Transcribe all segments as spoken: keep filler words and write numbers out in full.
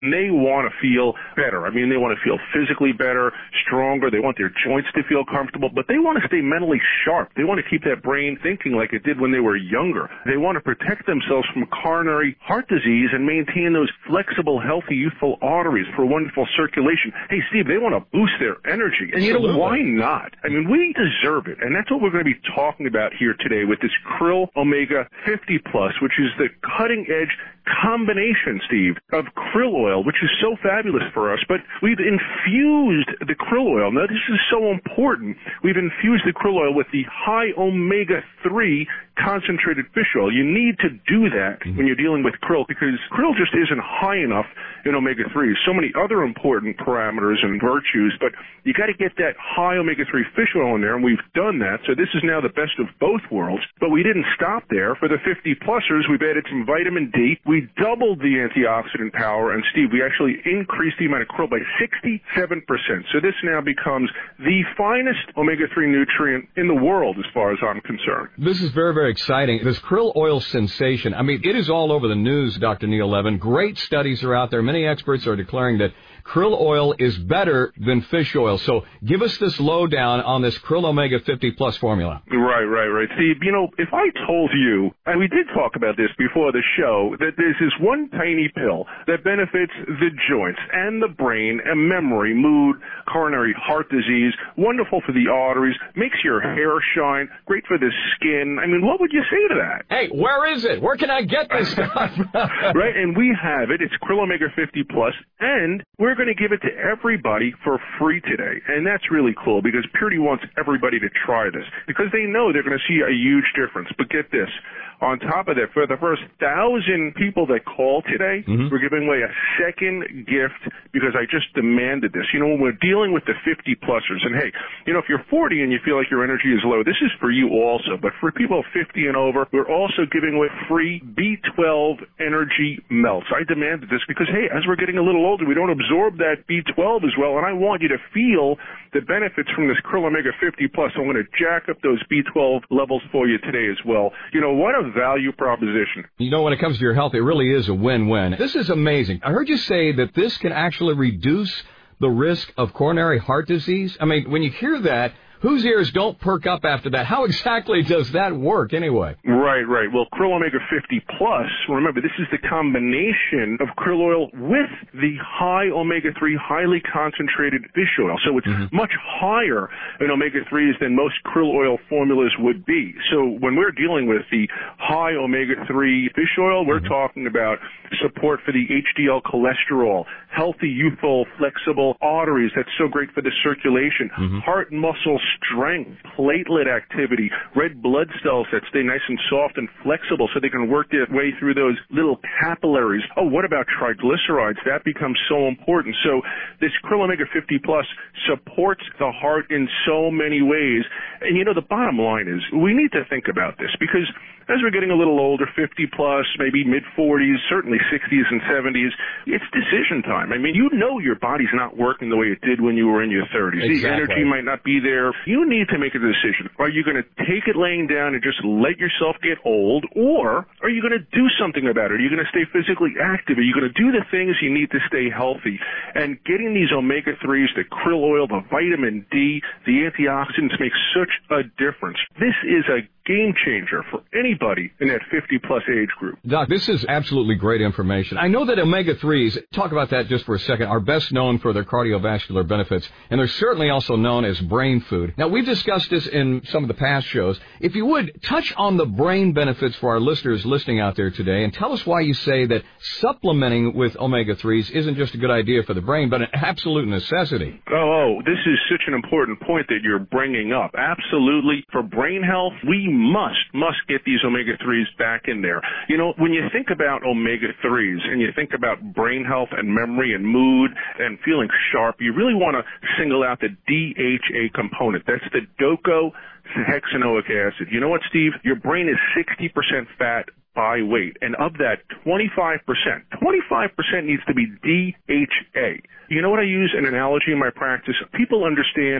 and they want to feel better. I mean, they want to feel physically better, stronger. They want their joints to feel comfortable, but they want to stay mentally sharp. They want to keep that brain thinking like it did when they were younger. They want to protect themselves from coronary heart disease and maintain those flexible, healthy, youthful arteries for wonderful circulation. Hey, Steve, they want to boost their energy. And you know, why not? I mean, we deserve it. And that's what we're going to be talking about here today with this Krill Omega fifty plus, which is the cutting-edge combination, Steve, of krill oil, which is so fabulous for us, but we've infused the krill oil. Now, this is so important. We've infused the krill oil with the high omega three concentrated fish oil. You need to do that when you're dealing with krill because krill just isn't high enough in omega threes. So many other important parameters and virtues, but you got to get that high omega three fish oil in there, and we've done that. So this is now the best of both worlds, but we didn't stop there. For the fifty plusers, we've added some vitamin D. We doubled the antioxidant power, and Steve, we actually increased the amount of krill by sixty-seven percent. So this now becomes the finest omega three nutrient in the world as far as I'm concerned. This is very, very exciting. This krill oil sensation, I mean, it is all over the news, Doctor Neil Levin. Great studies are out there. Many experts are declaring that krill oil is better than fish oil. So give us this lowdown on this Krill Omega fifty plus formula. Right, right, right. Steve, you know, if I told you, and we did talk about this before the show, that there's this one tiny pill that benefits the joints and the brain and memory, mood, coronary heart disease, wonderful for the arteries, makes your hair shine, great for the skin. I mean, what would you say to that? Hey, where is it? Where can I get this stuff? Right, and we have it. It's Krill Omega fifty plus, and we're going to give it to everybody for free today. And that's really cool because Purity wants everybody to try this because they know they're going to see a huge difference. But get this. On top of that, for the first thousand people that call today, mm-hmm. we're giving away a second gift because I just demanded this. You know, when we're dealing with the fifty plusers, and hey, you know, if you're forty and you feel like your energy is low, this is for you also. But for people fifty and over, we're also giving away free B twelve energy melts. I demanded this because, hey, as we're getting a little older, we don't absorb that B twelve as well, and I want you to feel the benefits from this Krill Omega fifty plus. So I'm going to jack up those B twelve levels for you today as well. You know, what a value proposition. You know, when it comes to your health, it really is a win-win. This is amazing. I heard you say that this can actually reduce the risk of coronary heart disease. I mean, when you hear that, whose ears don't perk up after that? How exactly does that work anyway? Right, right. Well, Krill Omega fifty plus, remember, this is the combination of krill oil with the high omega three, highly concentrated fish oil. So it's mm-hmm. much higher in omega threes than most krill oil formulas would be. So when we're dealing with the high omega three fish oil, we're mm-hmm. talking about support for the H D L cholesterol, healthy, youthful, flexible arteries. That's so great for the circulation, mm-hmm. heart and muscle strength, platelet activity, red blood cells that stay nice and soft and flexible so they can work their way through those little capillaries. Oh, what about triglycerides? That becomes so important. So this Krill Omega fifty plus supports the heart in so many ways. And, you know, the bottom line is we need to think about this because as we're getting a little older, fifty plus, maybe mid-forties, certainly sixties and seventies, it's decision time. I mean, you know your body's not working the way it did when you were in your thirties. Exactly. The energy might not be there. You need to make a decision. Are you going to take it laying down and just let yourself get old, or are you going to do something about it? Are you going to stay physically active? Are you going to do the things you need to stay healthy? And getting these omega threes, the krill oil, the vitamin D, the antioxidants make such a difference. This is a game changer for anybody in that fifty plus age group. Doc, this is absolutely great information. I know that omega threes, talk about that just for a second, are best known for their cardiovascular benefits, and they're certainly also known as brain food. Now, we've discussed this in some of the past shows. If you would, touch on the brain benefits for our listeners listening out there today, and tell us why you say that supplementing with omega threes isn't just a good idea for the brain, but an absolute necessity. Oh, oh, this is such an important point that you're bringing up. Absolutely. For brain health, we must, must get these omega threes back in there. You know, when you think about omega threes and you think about brain health and memory and mood and feeling sharp, you really want to single out the D H A component. That's the docosahexaenoic acid. You know what, Steve? Your brain is sixty percent fat by weight, and of that, twenty-five percent, twenty-five percent needs to be D H A. You know what I use an analogy in my practice? People understand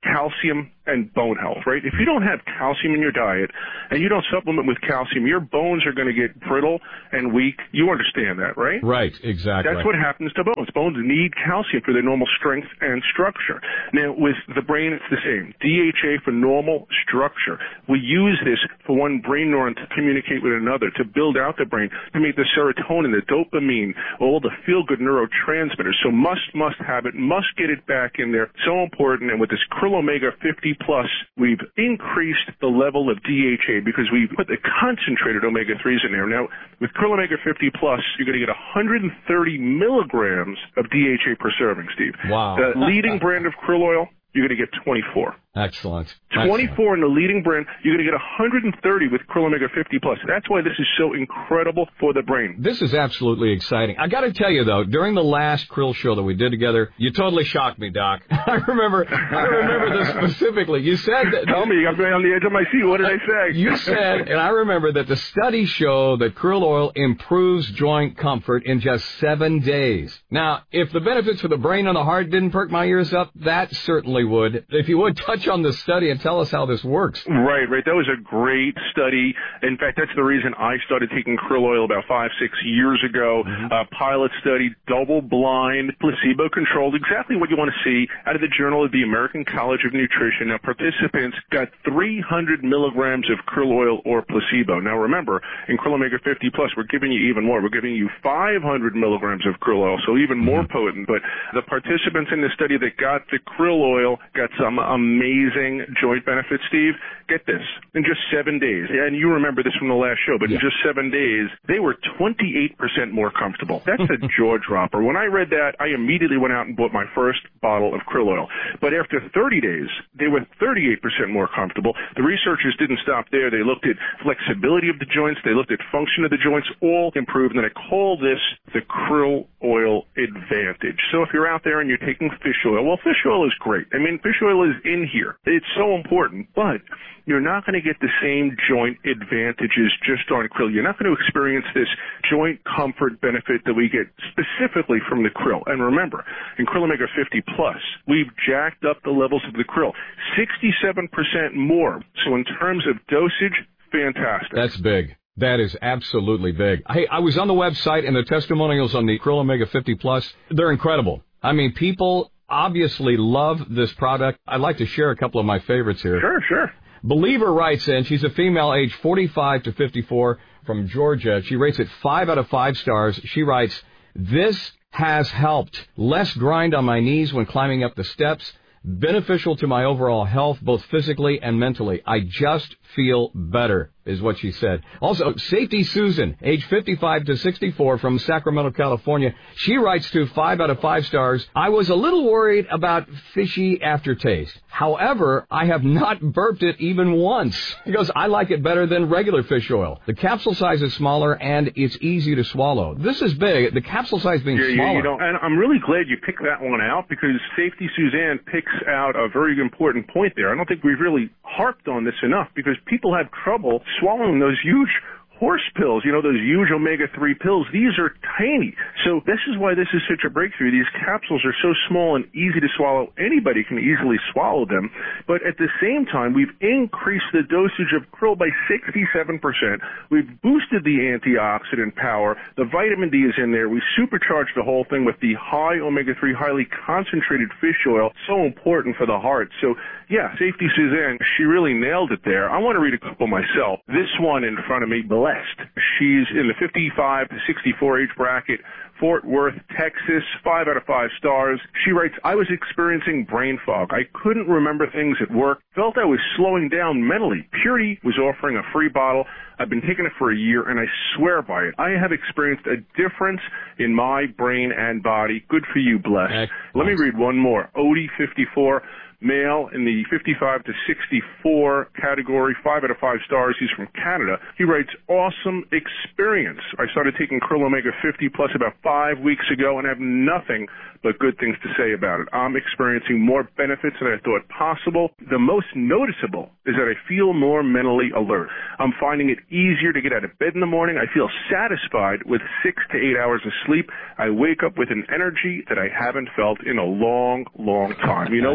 calcium and bone health, right? If you don't have calcium in your diet and you don't supplement with calcium, your bones are going to get brittle and weak. You understand that, right? Right, exactly. That's what happens to bones. Bones need calcium for their normal strength and structure. Now, with the brain, it's the same. D H A for normal structure. We use this for one brain neuron to communicate with another, to build out the brain, to make the serotonin, the dopamine, all the feel-good neurotransmitters. So must, must have it, must get it back in there. So important. And with this Krill Omega fifty plus, we've increased the level of D H A because we put the concentrated omega threes in there. Now, with Krill Omega fifty plus, you're going to get one hundred thirty milligrams of D H A per serving, Steve. Wow. The leading brand of krill oil, you're going to get twenty-four. Excellent. twenty-four in the leading brand. You're going to get one hundred thirty with Krill Omega fifty plus. That's why this is so incredible for the brain. This is absolutely exciting. I got to tell you, though, during the last Krill show that we did together, you totally shocked me, Doc. I remember I remember this specifically. You said that... Tell me, you got me on the edge of my seat. What did I say? You said, and I remember that the studies show that krill oil improves joint comfort in just seven days. Now, if the benefits for the brain and the heart didn't perk my ears up, that certainly would. If you would, touch on the study and tell us how this works. Right, right. That was a great study. In fact, that's the reason I started taking krill oil about five, six years ago. Mm-hmm. Uh, pilot study, double-blind, placebo-controlled, exactly what you want to see out of the Journal of the American College of Nutrition. Now, participants got three hundred milligrams of krill oil or placebo. Now, remember, in Krill Omega fifty plus, we're giving you even more. We're giving you five hundred milligrams of krill oil, so even more mm-hmm. potent. But the participants in the study that got the krill oil got some amazing joint benefits, Steve. Get this. In just seven days, and you remember this from the last show, but yeah. in just seven days, they were twenty-eight percent more comfortable. That's a jaw dropper. When I read that, I immediately went out and bought my first bottle of krill oil. But after thirty days, they were thirty-eight percent more comfortable. The researchers didn't stop there. They looked at flexibility of the joints. They looked at function of the joints, all improved. And I call this the krill oil advantage. So if you're out there and you're taking fish oil, well, fish oil is great. I mean, fish oil is in here. It's so important, but you're not going to get the same joint advantages just on krill. You're not going to experience this joint comfort benefit that we get specifically from the krill. And remember, in Krill Omega fifty plus, we've jacked up the levels of the krill, sixty-seven percent more. So in terms of dosage, fantastic. That's big. That is absolutely big. Hey, I was on the website, and the testimonials on the Krill Omega fifty plus, they're incredible. I mean, people obviously love this product. I'd like to share a couple of my favorites here. Sure, sure. Believer writes in, she's a female age forty-five to fifty-four from Georgia. She rates it five out of five stars. She writes, this has helped. Less grind on my knees when climbing up the steps. Beneficial to my overall health, both physically and mentally. I just feel better, is what she said. Also, Safety Susan, age fifty-five to sixty-four from Sacramento, California. She writes to five out of five stars. I was a little worried about fishy aftertaste. However, I have not burped it even once because I like it better than regular fish oil. The capsule size is smaller and it's easy to swallow. This is big. The capsule size being yeah, smaller. You know, and I'm really glad you picked that one out because Safety Suzanne picks out a very important point there. I don't think we've really harped on this enough because people have trouble swallowing those huge horse pills, you know, those huge omega three pills. These are tiny. So this is why this is such a breakthrough. These capsules are so small and easy to swallow. Anybody can easily swallow them. But at the same time, we've increased the dosage of krill by sixty-seven percent. We've boosted the antioxidant power. The vitamin D is in there. We supercharged the whole thing with the high omega three, highly concentrated fish oil. So important for the heart. So, yeah, Safety Suzanne, she really nailed it there. I want to read a couple myself. This one in front of me, Blessed. She's in the fifty-five to sixty-four age bracket, Fort Worth, Texas, five out of five stars. She writes, I was experiencing brain fog. I couldn't remember things at work, felt I was slowing down mentally. Purity was offering a free bottle. I've been taking it for a year, and I swear by it. I have experienced a difference in my brain and body. Good for you, Blessed. Excellent. Let me read one more. Odie, fifty-four. Male in the fifty-five to sixty-four category, five out of five stars. He's from Canada. He writes, awesome experience. I started taking Krill Omega fifty plus about five weeks ago and have nothing but good things to say about it. I'm experiencing more benefits than I thought possible. The most noticeable is that I feel more mentally alert. I'm finding it easier to get out of bed in the morning. I feel satisfied with six to eight hours of sleep. I wake up with an energy that I haven't felt in a long, long time. You know what?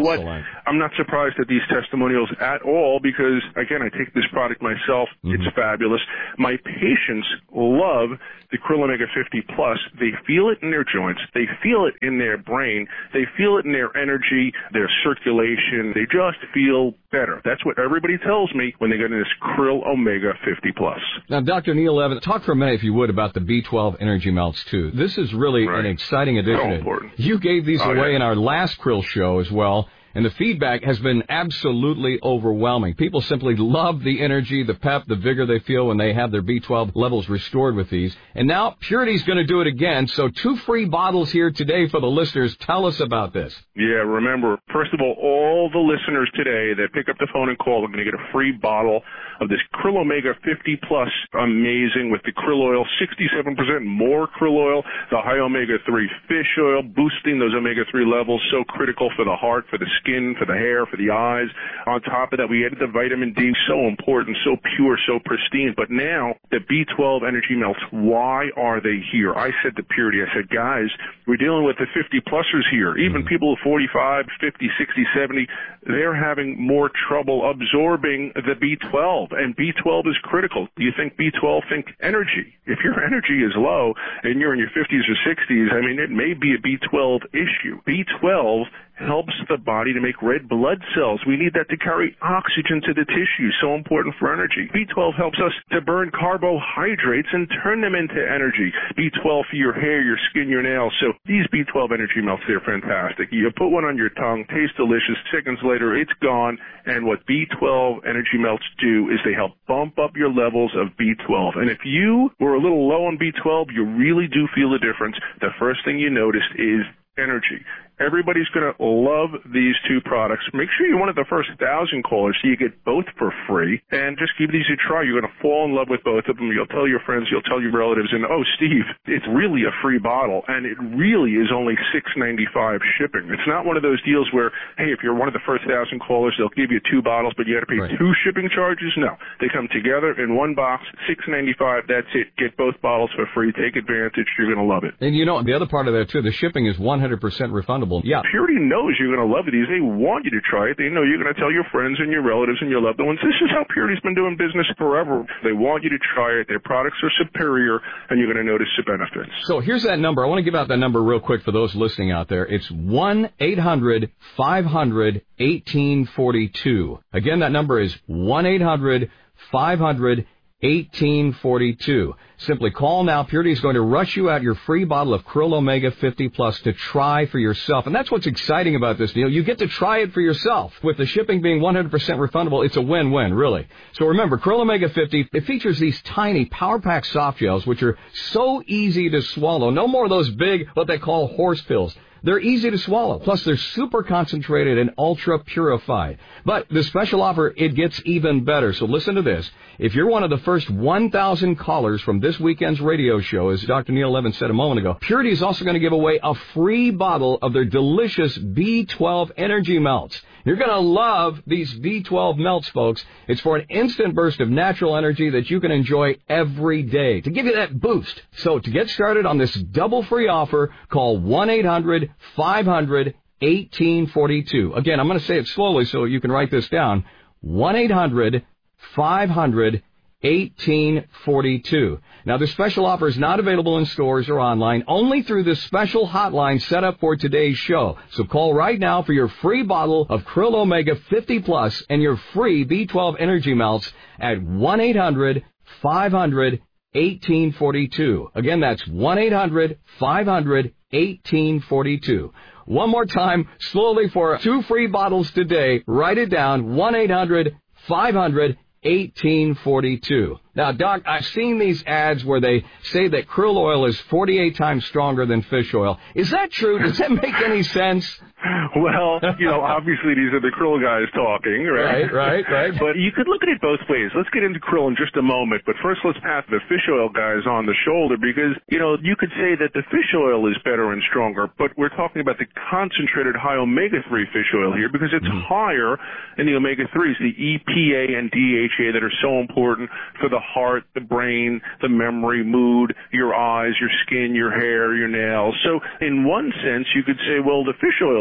I'm not surprised at these testimonials at all because, again, I take this product myself. Mm-hmm. It's fabulous. My patients love the Krill Omega fifty Plus. They feel it in their joints. They feel it in their brain. They feel it in their energy, their circulation. They just feel better. That's what everybody tells me when they get in this Krill Omega fifty Plus. Now, Doctor Neil Levin, talk for a minute, if you would, about the B twelve Energy Melts, too. This is really right. an exciting addition. So important. You gave these oh, away yeah. in our last Krill show as well. And the feedback has been absolutely overwhelming. People simply love the energy, the pep, the vigor they feel when they have their B twelve levels restored with these. And now Purity's going to do it again. So two free bottles here today for the listeners. Tell us about this. Yeah, remember, first of all, all the listeners today that pick up the phone and call are going to get a free bottle of this Krill Omega fifty Plus, amazing, with the krill oil, sixty-seven percent more krill oil, the high omega three fish oil, boosting those omega three levels, so critical for the heart, for the skin, for the hair, for the eyes. On top of that, we added the vitamin D, so important, so pure, so pristine. But now, the B twelve Energy Melts, why are they here? I said to Purity, I said, guys, we're dealing with the fifty-plussers here. Even people forty-five, fifty, sixty, seventy, they're having more trouble absorbing the B twelve. And B twelve is critical. Do you think B twelve? Think energy. If your energy is low and you're in your fifties or sixties, I mean, it may be a B twelve issue. B twelve helps the body to make red blood cells. We need that to carry oxygen to the tissue, so important for energy. B twelve helps us to burn carbohydrates and turn them into energy. B twelve for your hair, your skin, your nails. So these B twelve Energy Melts, they're fantastic. You put one on your tongue, tastes delicious. Seconds later, it's gone. And what B twelve Energy Melts do is they help bump up your levels of B twelve. And if you were a little low on B twelve, you really do feel the difference. The first thing you notice is energy. Everybody's going to love these two products. Make sure you're one of the first thousand callers so you get both for free. And just give these a try. You're going to fall in love with both of them. You'll tell your friends, you'll tell your relatives, and, oh, Steve, it's really a free bottle, and it really is only six ninety-five shipping. It's not one of those deals where, hey, if you're one of the first thousand callers, they'll give you two bottles, but you got to pay right. two shipping charges. No. They come together in one box, six ninety-five. That's it. Get both bottles for free. Take advantage. You're going to love it. And, you know, the other part of that, too, the shipping is one hundred percent refundable. Yeah. Purity knows you're going to love these. They want you to try it. They know you're going to tell your friends and your relatives and your loved ones. This is how Purity's been doing business forever. They want you to try it. Their products are superior, and you're going to notice the benefits. So here's that number. I want to give out that number real quick for those listening out there. It's one eight hundred five hundred eighteen forty-two. Again, that number is one eight hundred five hundred eighteen forty-two. Simply call now. Purity is going to rush you out your free bottle of Krill Omega fifty Plus to try for yourself. And that's what's exciting about this deal. You get to try it for yourself. With the shipping being one hundred percent refundable, it's a win-win, really. So remember, Krill Omega fifty, it features these tiny power-packed soft gels, which are so easy to swallow. No more of those big, what they call horse pills. They're easy to swallow. Plus, they're super concentrated and ultra purified. But the special offer, it gets even better. So listen to this. If you're one of the first one thousand callers from this weekend's radio show, as Doctor Neil Levin said a moment ago, Purity is also going to give away a free bottle of their delicious B twelve Energy Melts. You're going to love these B twelve melts, folks. It's for an instant burst of natural energy that you can enjoy every day to give you that boost. So to get started on this double free offer, call one eight hundred five hundred eighteen forty-two. Again, I'm going to say it slowly so you can write this down. one eight hundred five hundred eighteen forty-two. Now, this special offer is not available in stores or online, only through this special hotline set up for today's show. So call right now for your free bottle of Krill Omega fifty Plus and your free B twelve Energy Melts at one eight hundred five hundred eighteen forty-two. Again, that's one eight hundred five hundred eighteen forty-two. One more time, slowly, for two free bottles today. Write it down, one eight hundred five hundred eighteen forty-two. Now, Doc, I've seen these ads where they say that krill oil is forty-eight times stronger than fish oil. Is that true? Does that make any sense? Well, you know, obviously these are the krill guys talking, right? Right, right, right. But you could look at it both ways. Let's get into krill in just a moment. But first, let's pat the fish oil guys on the shoulder because, you know, you could say that the fish oil is better and stronger, but we're talking about the concentrated high omega three fish oil here because it's mm-hmm. higher in the omega threes, the E P A and D H A that are so important for the heart, the brain, the memory, mood, your eyes, your skin, your hair, your nails. So in one sense, you could say, well, the fish oil's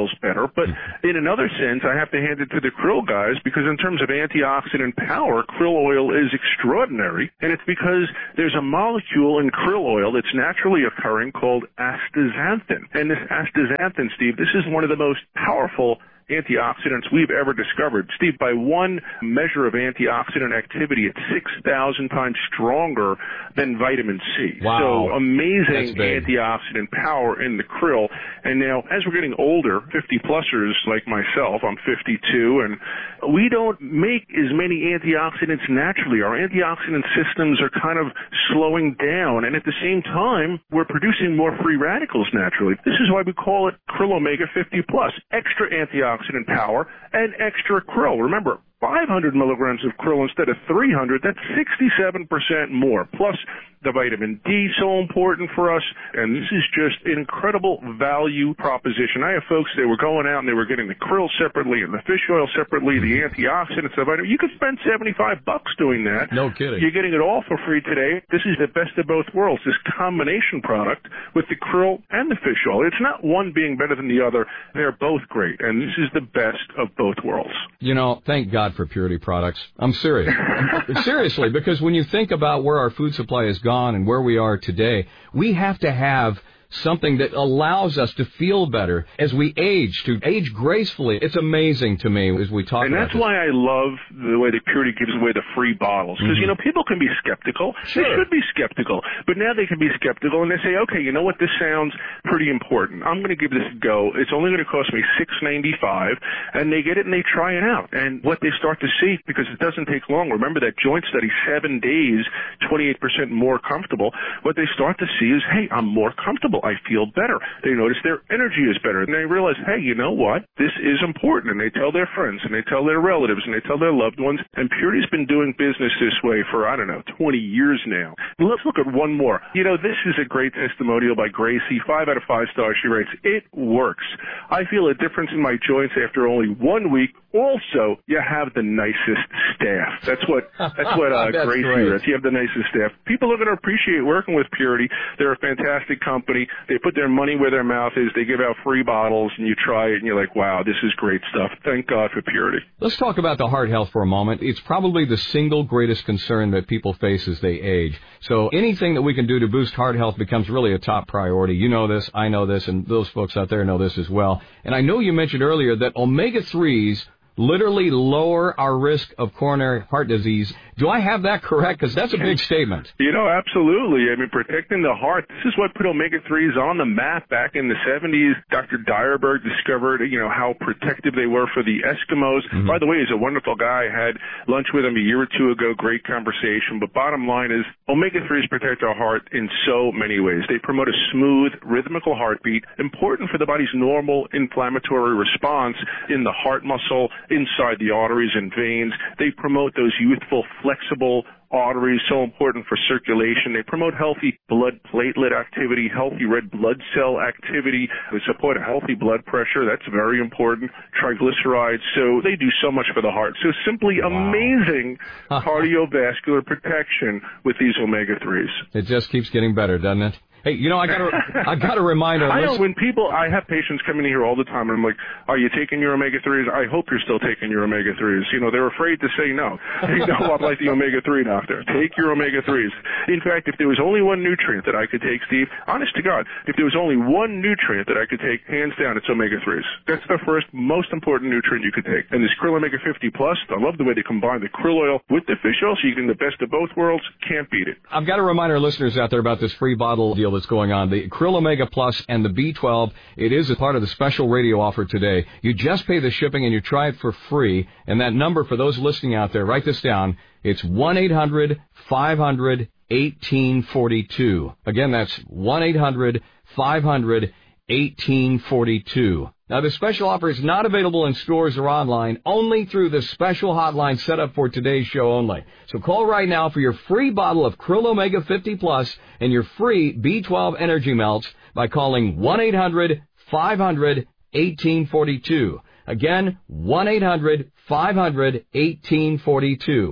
feels better. But in another sense, I have to hand it to the krill guys, because in terms of antioxidant power, krill oil is extraordinary. And it's because there's a molecule in krill oil that's naturally occurring called astaxanthin. And this astaxanthin, Steve, this is one of the most powerful antioxidants we've ever discovered. Steve, by one measure of antioxidant activity, it's six thousand times stronger than vitamin C. Wow. So amazing antioxidant power in the krill. And now, as we're getting older, fifty-plussers like myself, I'm fifty-two, and we don't make as many antioxidants naturally. Our antioxidant systems are kind of slowing down, and at the same time, we're producing more free radicals naturally. This is why we call it Krill Omega fifty plus. Extra antioxidant power and extra krill. Remember, five hundred milligrams of krill instead of three hundred, that's sixty-seven percent more. Plus the vitamin D, so important for us. And this is just an incredible value proposition. I have folks, they were going out and they were getting the krill separately and the fish oil separately, the antioxidants, the vitamin. You could spend seventy-five bucks doing that. No kidding. You're getting it all for free today. This is the best of both worlds, this combination product with the krill and the fish oil. It's not one being better than the other. They're both great. And this is the best of both worlds. You know, thank God for Purity products. I'm serious. Seriously, because when you think about where our food supply has gone and where we are today, we have to have something that allows us to feel better as we age, to age gracefully. It's amazing to me as we talk and about this. And that's why I love the way that Purity gives away the free bottles. Because, mm-hmm. you know, people can be skeptical. Sure. They should be skeptical. But now they can be skeptical and they say, okay, you know what, this sounds pretty important. I'm going to give this a go. It's only going to cost me six ninety-five. And they get it and they try it out. And what they start to see, because it doesn't take long, remember that joint study, seven days, twenty-eight percent more comfortable. What they start to see is, hey, I'm more comfortable. I feel better. They notice their energy is better. And they realize, hey, you know what? This is important. And they tell their friends, and they tell their relatives, and they tell their loved ones. And Purity's been doing business this way for, I don't know, twenty years now. And let's look at one more. You know, this is a great testimonial by Gracie. Five out of five stars. She writes, it works. I feel a difference in my joints after only one week. Also, you have the nicest staff. That's what that's what uh, that's Gracie writes. You have the nicest staff. People are going to appreciate working with Purity. They're a fantastic company. They put their money where their mouth is. They give out free bottles, and you try it, and you're like, wow, this is great stuff. Thank God for Purity. Let's talk about the heart health for a moment. It's probably the single greatest concern that people face as they age. So anything that we can do to boost heart health becomes really a top priority. You know this, I know this, and those folks out there know this as well. And I know you mentioned earlier that omega threes literally lower our risk of coronary heart disease. Do I have that correct? Because that's a big statement. You know, absolutely. I mean, protecting the heart, this is what put omega threes on the map back in the seventies. Doctor Dyerberg discovered, you know, how protective they were for the Eskimos. Mm-hmm. By the way, he's a wonderful guy. I had lunch with him a year or two ago. Great conversation. But bottom line is, omega threes protect our heart in so many ways. They promote a smooth, rhythmical heartbeat, important for the body's normal inflammatory response in the heart muscle, inside the arteries and veins. They promote those youthful, flexible arteries, so important for circulation. They promote healthy blood platelet activity, healthy red blood cell activity. They support a healthy blood pressure. That's very important. Triglycerides. So they do so much for the heart. So simply wow. amazing cardiovascular protection with these omega threes. It just keeps getting better, doesn't it? Hey, you know, I got I got a reminder. I know when people, I have patients coming in here all the time, and I'm like, are you taking your omega threes? I hope you're still taking your omega threes. You know, they're afraid to say no. They know I'm like the omega three doctor. Take your omega threes. In fact, if there was only one nutrient that I could take, Steve, honest to God, if there was only one nutrient that I could take, hands down, it's omega threes. That's the first most important nutrient you could take. And this Krill Omega fifty plus, I love the way they combine the krill oil with the fish oil, so you get the best of both worlds. Can't beat it. I've got to remind our listeners out there about this free bottle deal that's going on. The Krill Omega Plus and the B twelve, it is a part of the special radio offer today. You just pay the shipping and you try it for free. And that number for those listening out there, write this down. It's one eight hundred five hundred eighteen forty-two. Again, that's one eight hundred five hundred eighteen forty-two. Now, the special offer is not available in stores or online, only through the special hotline set up for today's show only. So call right now for your free bottle of Krill Omega fifty plus and your free B twelve Energy Melts by calling one eight hundred five hundred eighteen forty-two. Again, one eight hundred five hundred eighteen forty-two.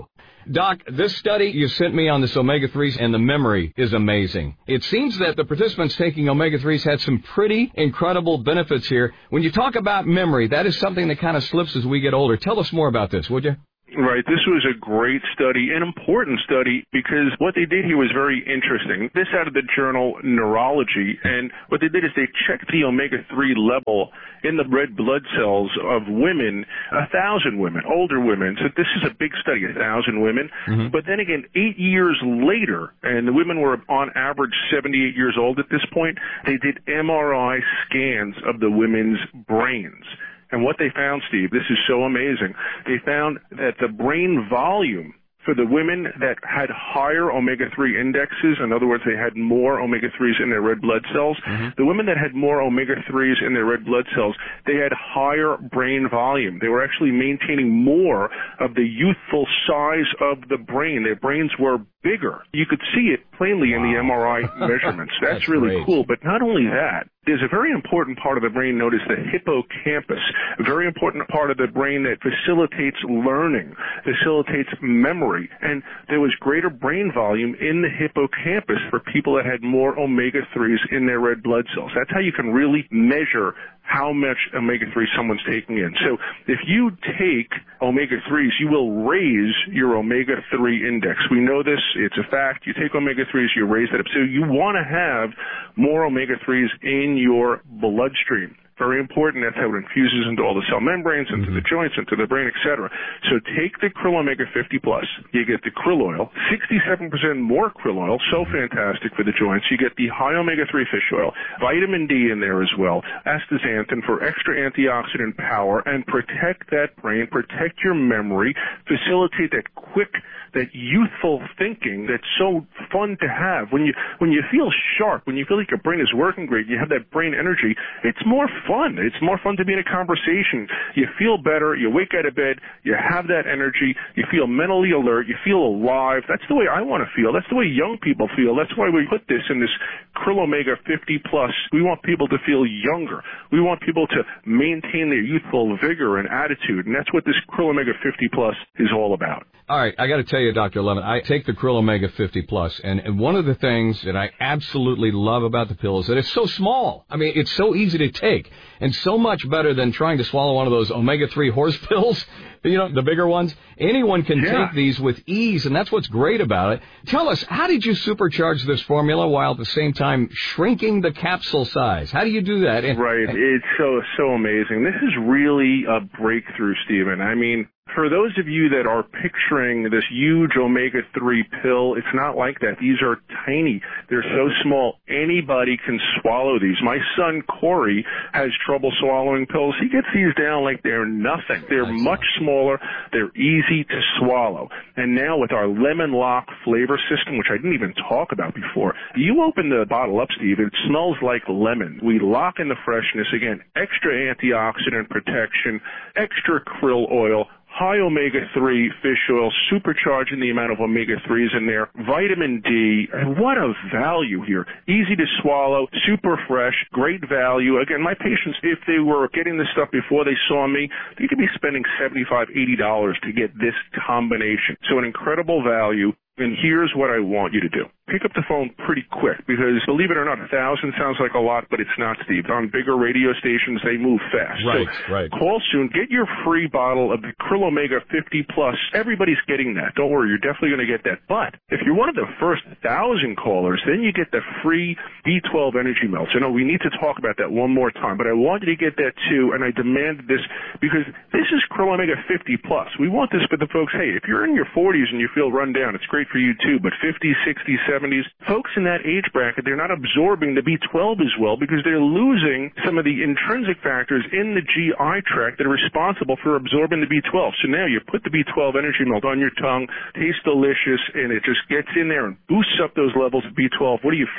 Doc, this study you sent me on this omega threes and the memory is amazing. It seems that the participants taking omega threes had some pretty incredible benefits here. When you talk about memory, that is something that kind of slips as we get older. Tell us more about this, would you? Right. This was a great study, an important study, because what they did here was very interesting. This out of the journal Neurology, and what they did is they checked the omega three level in the red blood cells of women, a thousand women, older women. So this is a big study, a thousand women. Mm-hmm. But then again, eight years later, and the women were on average seventy-eight years old at this point, they did M R I scans of the women's brains. And what they found, Steve, this is so amazing, they found that the brain volume for the women that had higher omega three indexes, in other words, they had more omega threes in their red blood cells, mm-hmm. the women that had more omega threes in their red blood cells, they had higher brain volume. They were actually maintaining more of the youthful size of the brain. Their brains were bigger. You could see it plainly wow. in the M R I measurements. That's, That's really great. Cool. But not only that, there's a very important part of the brain known as the hippocampus, a very important part of the brain that facilitates learning, facilitates memory. And there was greater brain volume in the hippocampus for people that had more omega threes in their red blood cells. That's how you can really measure how much omega three someone's taking in. So if you take omega threes, you will raise your omega three index. We know this. It's a fact. You take omega threes, you raise that up. So you want to have more omega threes in your bloodstream. Very important. That's how it infuses into all the cell membranes, into the joints, into the brain, et cetera. So take the Krill Omega fifty plus. You get the krill oil, sixty-seven percent more krill oil, so fantastic for the joints. You get the high omega three fish oil, vitamin D in there as well, astaxanthin for extra antioxidant power, and protect that brain, protect your memory, facilitate that quick, that youthful thinking that's so fun to have. When you when you feel sharp, when you feel like your brain is working great, you have that brain energy, it's more fun. It's more fun to be in a conversation. You feel better. You wake out of bed. You have that energy. You feel mentally alert. You feel alive. That's the way I want to feel. That's the way young people feel. That's why we put this in this Krill Omega fifty plus. We want people to feel younger. We want people to maintain their youthful vigor and attitude, and that's what this Krill Omega fifty plus is all about. All right, I got to tell you, Doctor Levin, I take the Krill Omega fifty plus, and, and one of the things that I absolutely love about the pill is that it's so small. I mean, it's so easy to take, and so much better than trying to swallow one of those omega three horse pills, you know, the bigger ones. Anyone can yeah. take these with ease, and that's what's great about it. Tell us, how did you supercharge this formula while at the same time shrinking the capsule size? How do you do that? And, right, it's so, so amazing. This is really a breakthrough, Stephen. I mean, for those of you that are picturing this huge omega three pill, it's not like that. These are tiny. They're so small. Anybody can swallow these. My son, Corey, has trouble swallowing pills. He gets these down like they're nothing. They're much smaller. They're easy to swallow. And now with our Lemon Lock flavor system, which I didn't even talk about before, you open the bottle up, Steve, it smells like lemon. We lock in the freshness. Again, extra antioxidant protection, extra krill oil, high omega three fish oil, supercharging the amount of omega threes in there, vitamin D, and what a value here. Easy to swallow, super fresh, great value. Again, my patients, if they were getting this stuff before they saw me, they could be spending seventy-five dollars, eighty dollars to get this combination. So an incredible value. And here's what I want you to do. Pick up the phone pretty quick because, believe it or not, a thousand sounds like a lot, but it's not, Steve. On bigger radio stations, they move fast. Right, so right. Call soon. Get your free bottle of the Krill Omega fifty plus. Everybody's getting that. Don't worry. You're definitely going to get that. But if you're one of the first thousand callers, then you get the free B twelve energy melts. I know we need to talk about that one more time, but I want you to get that too, and I demanded this because this is Krill Omega fifty plus. We want this for the folks, hey, if you're in your forties and you feel run down, it's great for you too, but fifties, sixties, seventies, folks in that age bracket, they're not absorbing the B twelve as well because they're losing some of the intrinsic factors in the G I tract that are responsible for absorbing the B twelve. So now you put the B twelve energy melt on your tongue, tastes delicious, and it just gets in there and boosts up those levels of B twelve. What do you feel?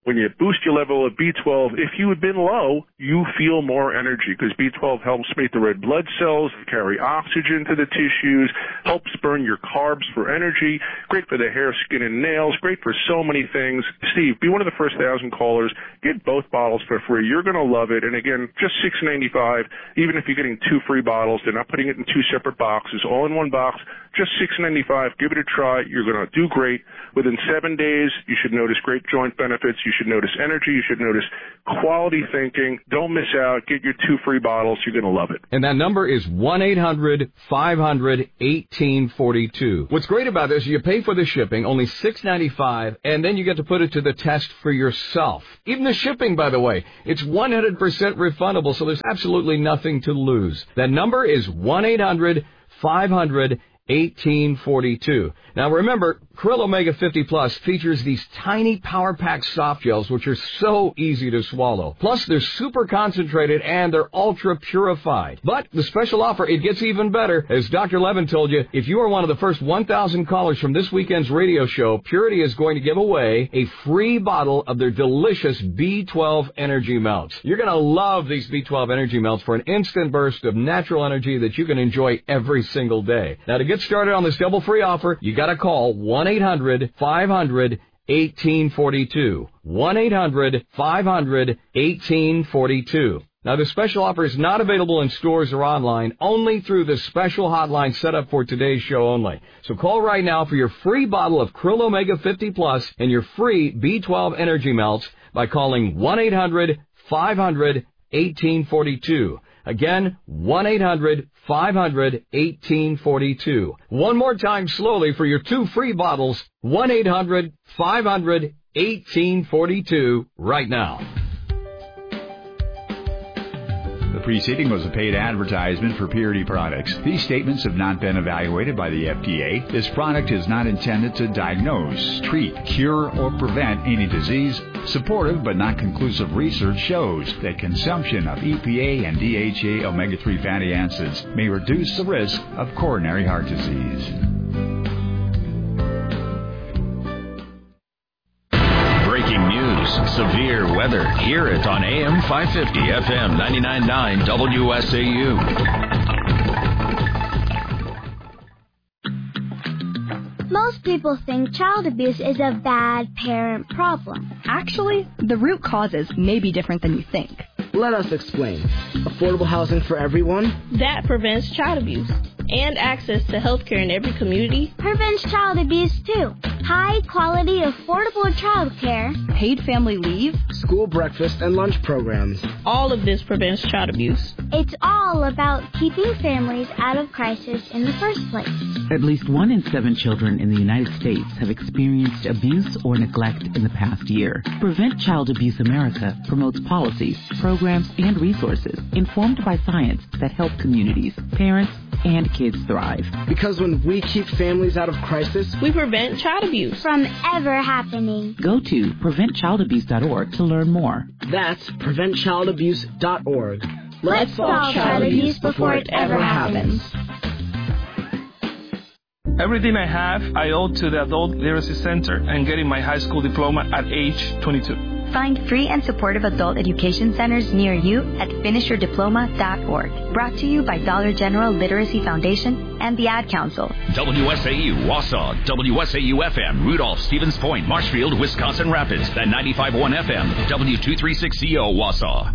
When you boost your level of B twelve, if you had been low, you feel more energy because B twelve helps make the red blood cells carry oxygen to the tissues, helps burn your carbs for energy, great for the hair, skin, and nails, great for so many things. Steve, be one of the first thousand callers. Get both bottles for free. You're going to love it. And again, just six ninety-five. Even if you're getting two free bottles, they're not putting it in two separate boxes, all in one box. Just six ninety-five. Give it a try. You're going to do great. Within seven days, you should notice great joint benefits. You should notice energy. You should notice quality thinking. Don't miss out. Get your two free bottles. You're going to love it. And that number is one eight hundred five hundred eighteen forty-two. What's great about this is you pay for the shipping, only six ninety-five, and then you get to put it to the test for yourself. Even the shipping, by the way, it's one hundred percent refundable, so there's absolutely nothing to lose. That number is one eight hundred five hundred eighteen forty-two. Now remember, Krill Omega fifty Plus features these tiny power pack soft gels which are so easy to swallow. Plus they're super concentrated and they're ultra purified. But the special offer, it gets even better. As Doctor Levin told you, if you are one of the first one thousand callers from this weekend's radio show, Purity is going to give away a free bottle of their delicious B twelve Energy Melts. You're going to love these B twelve Energy Melts for an instant burst of natural energy that you can enjoy every single day. Now to get started on this double free offer, you got to call one eight hundred five hundred eighteen forty-two. one eight hundred five hundred eighteen forty-two. Now, the special offer is not available in stores or online, only through the special hotline set up for today's show only. So call right now for your free bottle of Krill Omega fifty Plus and your free B twelve Energy Melts by calling one eight hundred five hundred eighteen forty-two. Again, one eight hundred five hundred eighteen forty-two. One more time slowly for your two free bottles, one eight hundred five hundred eighteen forty-two right now. The preceding was a paid advertisement for Purity products. These statements have not been evaluated by the F D A. This product is not intended to diagnose, treat, cure, or prevent any disease. Supportive but not conclusive research shows that consumption of E P A and D H A omega three fatty acids may reduce the risk of coronary heart disease. Breaking news, severe weather. Hear it on A M five fifty, F M ninety-nine point nine W S A U. Most people think child abuse is a bad parent problem. Actually, the root causes may be different than you think. Let us explain. Affordable housing for everyone? That prevents child abuse. And access to health care in every community prevents child abuse, too. High-quality, affordable child care. Paid family leave. School breakfast and lunch programs. All of this prevents child abuse. It's all about keeping families out of crisis in the first place. At least one in seven children in the United States have experienced abuse or neglect in the past year. Prevent Child Abuse America promotes policies, programs, and resources informed by science that help communities, parents, and kids thrive. Because when we keep families out of crisis, we prevent child abuse from ever happening. Go to prevent child abuse dot org to learn more. That's prevent child abuse dot org. Let's, Let's solve child abuse before it ever happens. Everything I have, I owe to the Adult Literacy Center and getting my high school diploma at age twenty-two. Find free and supportive adult education centers near you at finish your diploma dot org. Brought to you by Dollar General Literacy Foundation and the Ad Council. W S A U, Wausau, W S A U F M, Rudolph, Stevens Point, Marshfield, Wisconsin Rapids, and ninety-five point one F M, W two thirty-six C O, Wausau.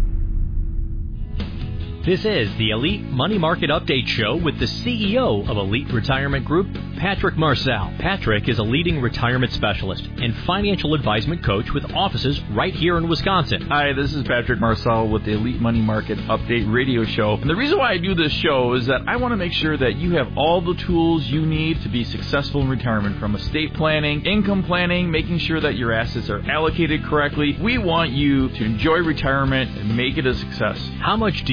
This is the Elite Money Market Update Show with the C E O of Elite Retirement Group, Patrick Marcel. Patrick is a leading retirement specialist and financial advisement coach with offices right here in Wisconsin. Hi, this is Patrick Marcel with the Elite Money Market Update Radio Show. And the reason why I do this show is that I want to make sure that you have all the tools you need to be successful in retirement, from estate planning, income planning, making sure that your assets are allocated correctly. We want you to enjoy retirement and make it a success. How much do you need to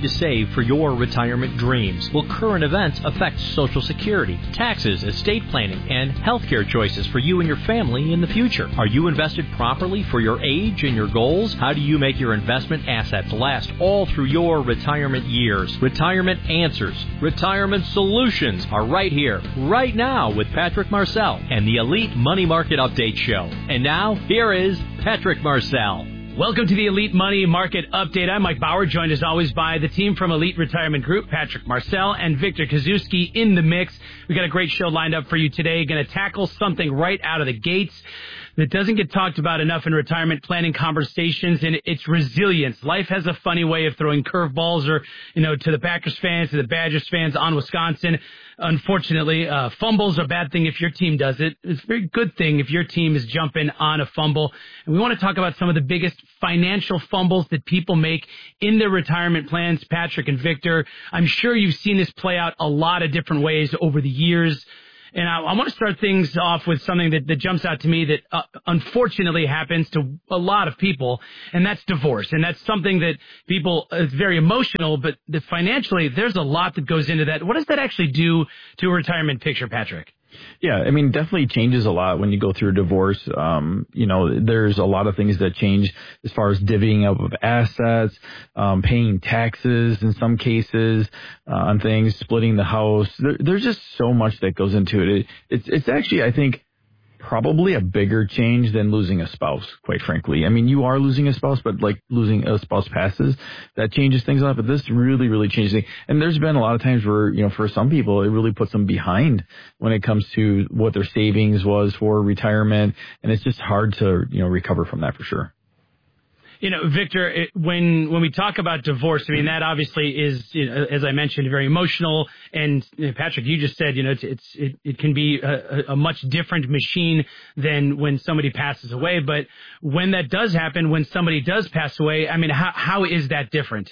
to save for your retirement dreams? Will current events affect Social Security, taxes, estate planning, and healthcare choices for you and your family in the future? Are you invested properly for your age and your goals? How do you make your investment assets last all through your retirement years? Retirement Answers, Retirement Solutions are right here, right now with Patrick Marcel and the Elite Money Market Update Show. And now, here is Patrick Marcel. Welcome to the Elite Money Market Update. I'm Mike Bauer, joined as always by the team from Elite Retirement Group, Patrick Marcel and Victor Kozuski in the mix. We got a great show lined up for you today. Going to tackle something right out of the gates that doesn't get talked about enough in retirement planning conversations, and it's resilience. Life has a funny way of throwing curveballs, or, you know, to the Packers fans, to the Badgers fans on Wisconsin. Unfortunately, uh, fumbles are a bad thing if your team does it. It's a very good thing if your team is jumping on a fumble. And we want to talk about some of the biggest financial fumbles that people make in their retirement plans, Patrick and Victor. I'm sure you've seen this play out a lot of different ways over the years. And I, I want to start things off with something that, that jumps out to me that uh, unfortunately happens to a lot of people, and that's divorce. And that's something that people, uh, it's very emotional, but the financially, there's a lot that goes into that. What does that actually do to a retirement picture, Patrick? Yeah, I mean, definitely changes a lot when you go through a divorce. Um, you know, there's a lot of things that change as far as divvying up of assets, um, paying taxes in some cases uh, on things, splitting the house. There, there's just so much that goes into it. it. It's it's actually, I think, probably a bigger change than losing a spouse, quite frankly. I mean, you are losing a spouse, but like losing a spouse passes, that changes things a lot. But this really, really changes things. And there's been a lot of times where, you know, for some people, it really puts them behind when it comes to what their savings was for retirement. And it's just hard to, you know, recover from that for sure. You know, Victor, it, when when we talk about divorce, I mean, that obviously is, you know, as I mentioned, very emotional. And you know, Patrick, you just said, you know, it's, it's it, it can be a, a much different machine than when somebody passes away. But when that does happen, when somebody does pass away, I mean, how how is that different?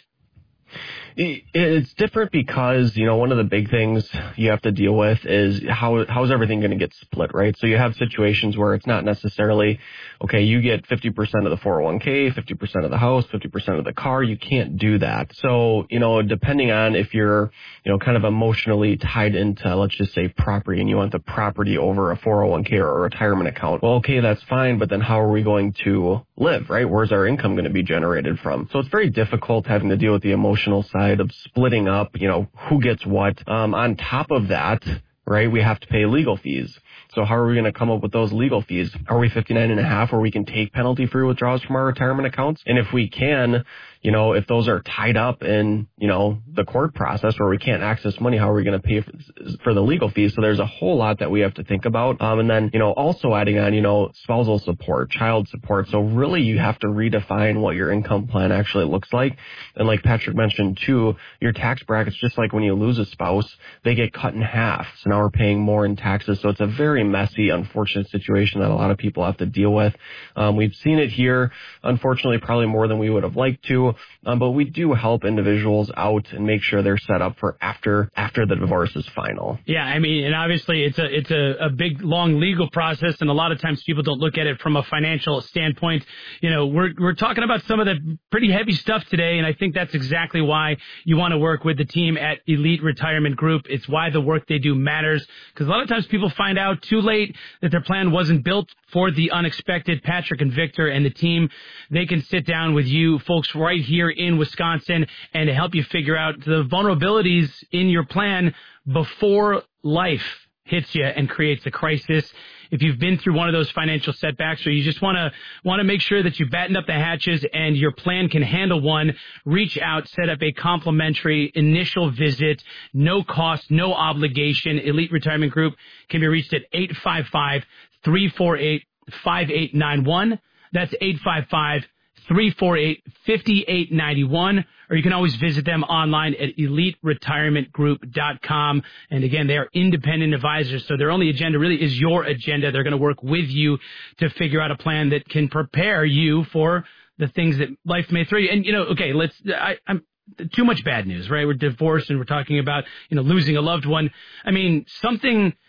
It's different because, you know, one of the big things you have to deal with is how how's everything going to get split, right? So you have situations where it's not necessarily, okay, you get fifty percent of the four oh one k, fifty percent of the house, fifty percent of the car. You can't do that. So, you know, depending on if you're, you know, kind of emotionally tied into, let's just say, property, and you want the property over a four oh one k or a retirement account, well, okay, that's fine, but then how are we going to live, right? Where's our income going to be generated from? So it's very difficult having to deal with the emotional side of splitting up, you know, who gets what. Um, on top of that, right, we have to pay legal fees. So how are we going to come up with those legal fees? Are we fifty-nine and a half where we can take penalty-free withdrawals from our retirement accounts? And if we can, you know, if those are tied up in, you know, the court process where we can't access money, how are we going to pay for, for the legal fees? So there's a whole lot that we have to think about. Um, and then, you know, also adding on, you know, spousal support, child support. So really you have to redefine what your income plan actually looks like. And like Patrick mentioned too, your tax brackets, just like when you lose a spouse, they get cut in half. So now we're paying more in taxes. So it's a very messy, unfortunate situation that a lot of people have to deal with. Um, we've seen it here, unfortunately, probably more than we would have liked to. Um, but we do help individuals out and make sure they're set up for after after the divorce is final. Yeah, I mean, and obviously it's a it's a, a big, long legal process, and a lot of times people don't look at it from a financial standpoint. You know, we're we're talking about some of the pretty heavy stuff today, and I think that's exactly why you want to work with the team at Elite Retirement Group. It's why the work they do matters, because a lot of times people find out too late that their plan wasn't built for the unexpected. Patrick and Victor and the team, they can sit down with you folks right here in Wisconsin and to help you figure out the vulnerabilities in your plan before life hits you and creates a crisis. If you've been through one of those financial setbacks, or you just want to want to make sure that you batten up the hatches and your plan can handle one, reach out, set up a complimentary initial visit, no cost, no obligation. Elite Retirement Group can be reached at eight five five, three four eight, five eight nine one. That's eight five five, three four eight, five eight nine one, or you can always visit them online at elite retirement group dot com. And again, they are independent advisors, so their only agenda really is your agenda. They're going to work with you to figure out a plan that can prepare you for the things that life may throw you. And, you know, okay, let's, I, I'm, too much bad news, right? We're divorced and we're talking about, you know, losing a loved one. I mean, something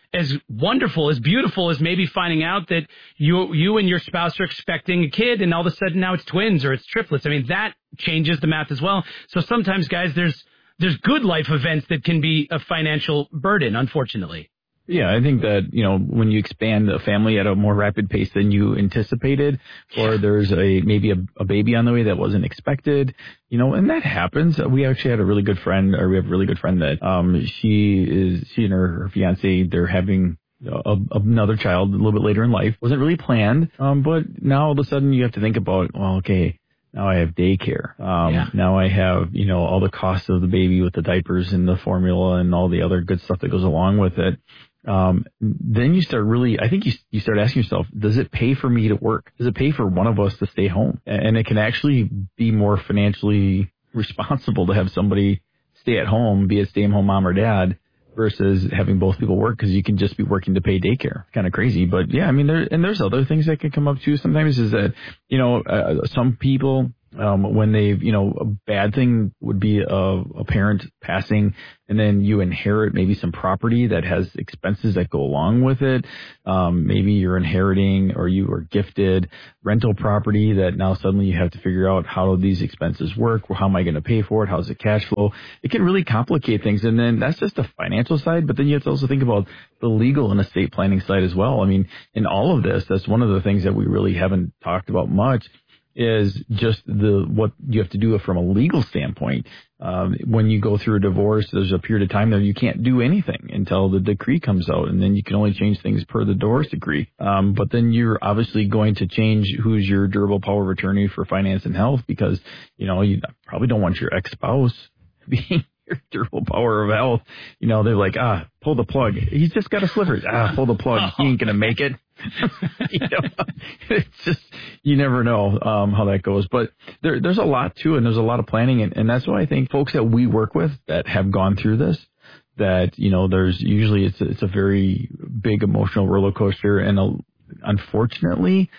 as wonderful, as beautiful as maybe finding out that you you and your spouse are expecting a kid, and all of a sudden now it's twins or it's triplets. I mean, that changes the math as well. So sometimes, guys, there's there's good life events that can be a financial burden, unfortunately. Yeah, I think that, you know, when you expand a family at a more rapid pace than you anticipated, or there's a maybe a, a baby on the way that wasn't expected, you know, and that happens. We actually had a really good friend, or we have a really good friend that um she is, she and her, her fiance, they're having a, another child a little bit later in life. Wasn't really planned, um, but now all of a sudden you have to think about, well, okay, now I have daycare. Um, yeah. Now I have, you know, all the costs of the baby with the diapers and the formula and all the other good stuff that goes along with it. Um, then you start really, I think you, you start asking yourself, does it pay for me to work? Does it pay for one of us to stay home? And it can actually be more financially responsible to have somebody stay at home, be a stay-at-home mom or dad, versus having both people work, because you can just be working to pay daycare. Kind of crazy. But yeah, I mean, there, and there's other things that can come up too sometimes, is that, you know, uh, some people, Um, when they, you know, a bad thing would be a, a parent passing, and then you inherit maybe some property that has expenses that go along with it. Um, maybe you're inheriting, or you are gifted rental property that now suddenly you have to figure out, how do these expenses work? Well, how am I going to pay for it? How's the cash flow? It can really complicate things. And then that's just the financial side, but then you have to also think about the legal and estate planning side as well. I mean, in all of this, that's one of the things that we really haven't talked about much, is just the what you have to do from a legal standpoint. Um, when you go through a divorce, there's a period of time that you can't do anything until the decree comes out, and then you can only change things per the divorce decree. Um, but then you're obviously going to change who's your durable power of attorney for finance and health, because, you know, you probably don't want your ex-spouse being your durable power of health. You know, they're like, ah, pull the plug. He's just got a sliver. Ah, pull the plug. He ain't going to make it. You know, it's just, you never know um, how that goes. But there, there's a lot to it, and there's a lot of planning. And, and that's why I think folks that we work with that have gone through this, that, you know, there's usually it's a, it's a very big emotional roller coaster. And a, unfortunately,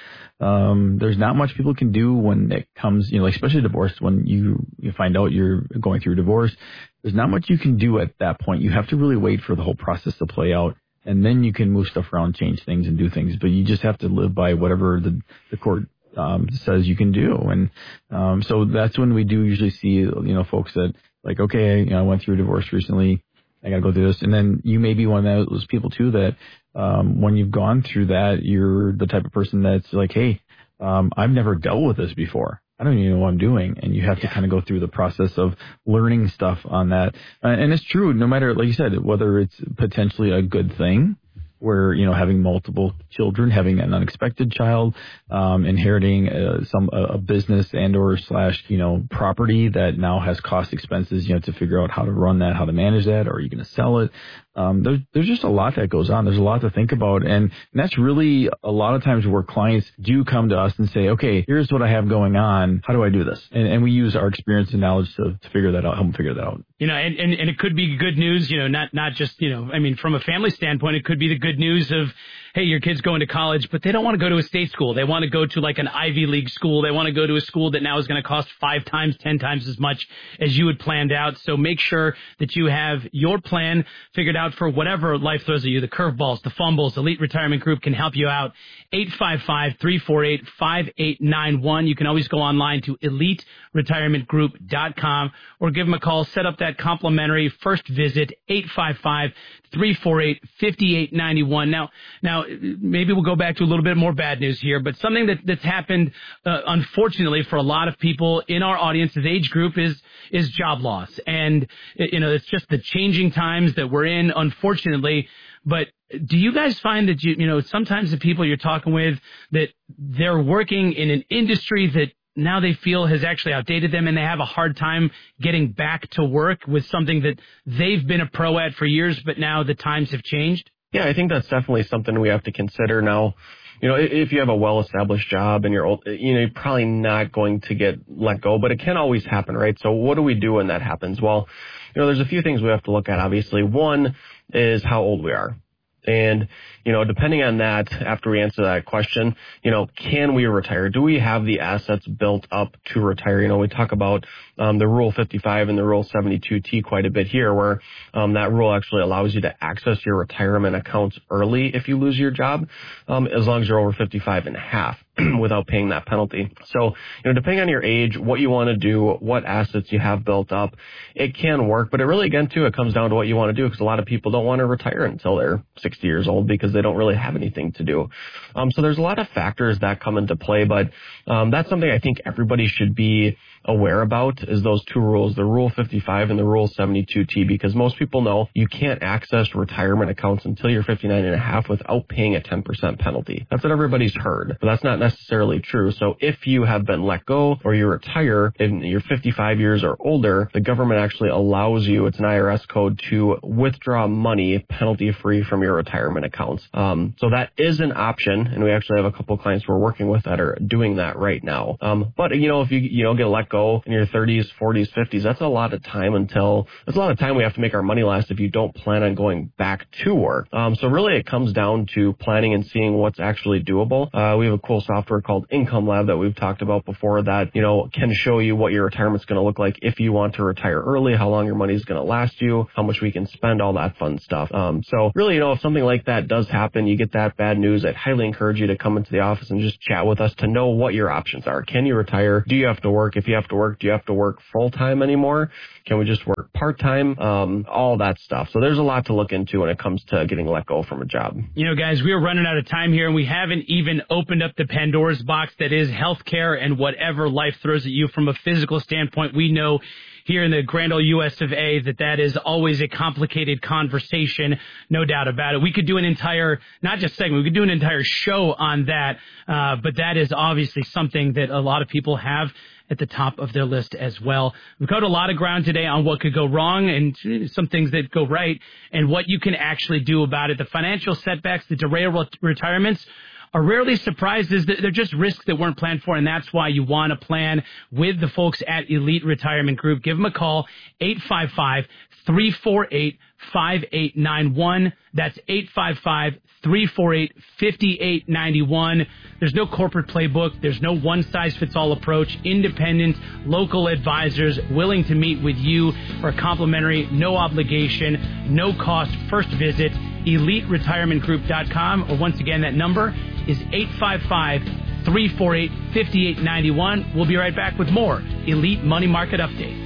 um, there's not much people can do when it comes, you know, especially divorce, when you, you find out you're going through divorce. There's not much you can do at that point. You have to really wait for the whole process to play out. And then you can move stuff around, change things, and do things. But you just have to live by whatever the, the court um, says you can do. And um, so that's when we do usually see, you know, folks that, like, okay, you know, I went through a divorce recently, I got to go through this. And then you may be one of those people, too, that um, when you've gone through that, you're the type of person that's like, hey, um, I've never dealt with this before. I don't even know what I'm doing. And you have yeah. to kind of go through the process of learning stuff on that. Uh, and it's true, no matter, like you said, whether it's potentially a good thing, where, you know, having multiple children, having an unexpected child, um, inheriting uh, some a, a business and or slash, you know, property that now has cost expenses, you have to figure out how to run that, how to manage that. Or are you going to sell it? Um, there's, there's just a lot that goes on. There's a lot to think about. And, and that's really a lot of times where clients do come to us and say, okay, here's what I have going on. How do I do this? And, and we use our experience and knowledge to, to figure that out, help them figure that out. You know, and, and, and it could be good news, you know, not, not just, you know, I mean, from a family standpoint, it could be the good news of, hey, your kid's going to college, but they don't want to go to a state school. They want to go to like an Ivy League school. They want to go to a school that now is going to cost five times, ten times as much as you had planned out. So make sure that you have your plan figured out for whatever life throws at you, the curveballs, the fumbles. Elite Retirement Group can help you out. eight five five, three four eight, five eight nine one. You can always go online to elite retirement group dot com or give them a call. Set up that complimentary first visit, eight five five, three four eight, five eight nine one. Now, now maybe we'll go back to a little bit more bad news here, but something that, that's happened, uh, unfortunately, for a lot of people in our audience's age group is is job loss. And, you know, it's just the changing times that we're in, unfortunately. But do you guys find that, you, you know, sometimes the people you're talking with, that they're working in an industry that now they feel has actually outdated them, and they have a hard time getting back to work with something that they've been a pro at for years, but now the times have changed? Yeah, I think that's definitely something we have to consider now. You know, if you have a well-established job and you're old, you know, you're probably not going to get let go, but it can always happen, right? So what do we do when that happens? Well, you know, there's a few things we have to look at, obviously. One is how old we are. And, you know, depending on that, after we answer that question, you know, can we retire? Do we have the assets built up to retire? You know, we talk about um, the Rule fifty-five and the Rule seventy-two T quite a bit here, where um, that rule actually allows you to access your retirement accounts early if you lose your job, um, as long as you're over fifty-five and a half without paying that penalty. So, you know, depending on your age, what you want to do, what assets you have built up, it can work. But it really, again, too, it comes down to what you want to do, because a lot of people don't want to retire until they're sixty years old because they don't really have anything to do. Um, so there's a lot of factors that come into play, but um, that's something I think everybody should be aware about, is those two rules, the Rule fifty-five and the Rule seventy-two T, because most people know you can't access retirement accounts until you're fifty-nine and a half without paying a ten percent penalty. That's what everybody's heard, but that's not necessarily true. So if you have been let go or you retire and you're fifty-five years or older, the government actually allows you, it's an I R S code, to withdraw money penalty free from your retirement accounts. Um, so that is an option, and we actually have a couple of clients we're working with that are doing that right now. Um, but you know, if you you know get let go in your thirties, forties, fifties, that's a lot of time until, that's a lot of time we have to make our money last if you don't plan on going back to work. Um, so really it comes down to planning and seeing what's actually doable. Uh, we have a cool software called Income Lab that we've talked about before that, you know, can show you what your retirement's going to look like if you want to retire early, how long your money is going to last you, how much we can spend, all that fun stuff. Um, so really, you know, if something like that does happen, you get that bad news, I'd highly encourage you to come into the office and just chat with us to know what your options are. Can you retire? Do you have to work? If you have to work, do you have to work full-time anymore? Can we just work part-time? Um, all that stuff. So there's a lot to look into when it comes to getting let go from a job. You know, guys, we're running out of time here, and we haven't even opened up the Pandora's box that is healthcare and whatever life throws at you from a physical standpoint. We know here in the grand old U S of A that that is always a complicated conversation, no doubt about it. We could do an entire, not just segment, we could do an entire show on that, uh, but that is obviously something that a lot of people have at the top of their list as well. We covered a lot of ground today on what could go wrong and some things that go right and what you can actually do about it. The financial setbacks, the derail retirements are rarely surprises. They're just risks that weren't planned for, and that's why you want to plan with the folks at Elite Retirement Group. Give them a call, eight five five, three four eight, five eight nine one. That's eight five five, three four eight, five eight nine one. There's no corporate playbook. There's no one-size-fits-all approach. Independent, local advisors willing to meet with you for a complimentary, no obligation, no cost first visit, elite retirement group dot com. Or once again, that number is eight five five, three four eight, five eight nine one. We'll be right back with more Elite Money Market Update.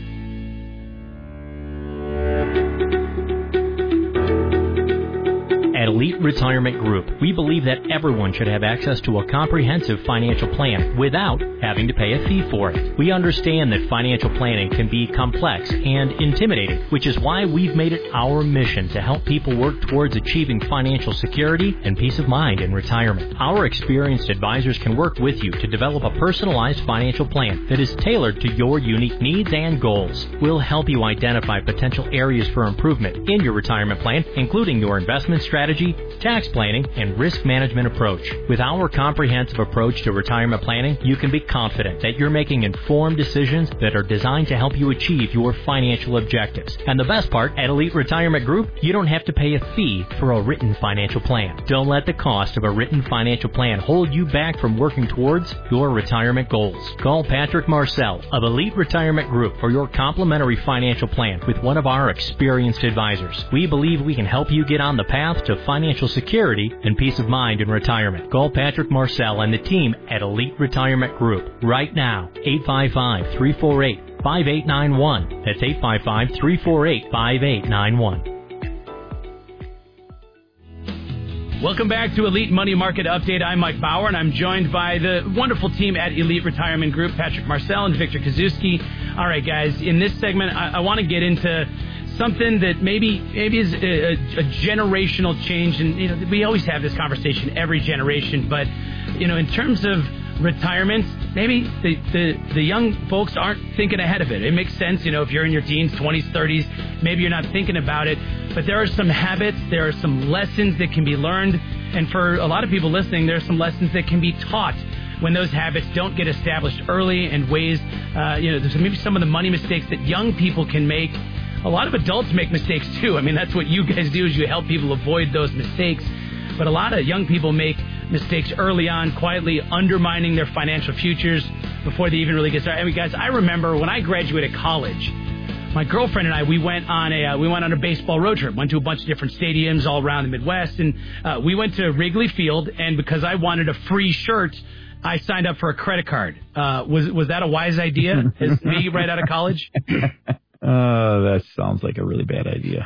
At Elite Retirement Group, we believe that everyone should have access to a comprehensive financial plan without having to pay a fee for it. We understand that financial planning can be complex and intimidating, which is why we've made it our mission to help people work towards achieving financial security and peace of mind in retirement. Our experienced advisors can work with you to develop a personalized financial plan that is tailored to your unique needs and goals. We'll help you identify potential areas for improvement in your retirement plan, including your investment strategy, tax planning, and risk management approach. With our comprehensive approach to retirement planning, you can be confident that you're making informed decisions that are designed to help you achieve your financial objectives. And the best part, at Elite Retirement Group, you don't have to pay a fee for a written financial plan. Don't let the cost of a written financial plan hold you back from working towards your retirement goals. Call Patrick Marcel of Elite Retirement Group for your complimentary financial plan with one of our experienced advisors. We believe we can help you get on the path to financial security and peace of mind in retirement. Call Patrick Marcel and the team at Elite Retirement Group right now. eight five five, three four eight, five eight nine one. That's eight five five, three four eight, five eight nine one. Welcome back to Elite Money Market Update. I'm Mike Bauer, and I'm joined by the wonderful team at Elite Retirement Group, Patrick Marcel and Victor Kazuski. All right, guys, in this segment, I, I want to get into something that maybe maybe is a, a, a generational change, and you know we always have this conversation every generation. But you know, in terms of retirement, maybe the, the the young folks aren't thinking ahead of it. It makes sense, you know, if you're in your teens, twenties, thirties, maybe you're not thinking about it. But there are some habits, there are some lessons that can be learned, and for a lot of people listening, there are some lessons that can be taught when those habits don't get established early, and ways, uh, you know, there's maybe some of the money mistakes that young people can make a lot of adults make mistakes too. I mean, that's what you guys do is you help people avoid those mistakes. But a lot of young people make mistakes early on, quietly undermining their financial futures before they even really get started. I mean, guys, I remember when I graduated college, my girlfriend and I, we went on a uh, we went on a baseball road trip. Went to a bunch of different stadiums all around the Midwest, and uh, we went to Wrigley Field. And because I wanted a free shirt, I signed up for a credit card. Uh, was was that a wise idea? As me right out of college? Uh, that sounds like a really bad idea.